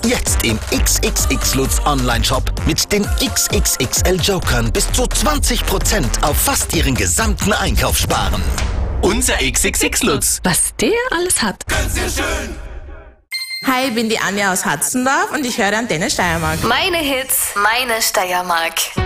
Jetzt im XXX Lutz Online-Shop mit den XXXL Jokern bis zu 20% auf fast Ihren gesamten Einkauf sparen. Unser XXX Lutz. Was der alles hat. Ganz sehr schön. Hi, ich bin die Anja aus Hatzendorf und ich höre Antenne Steiermark. Meine Hits, meine Steiermark.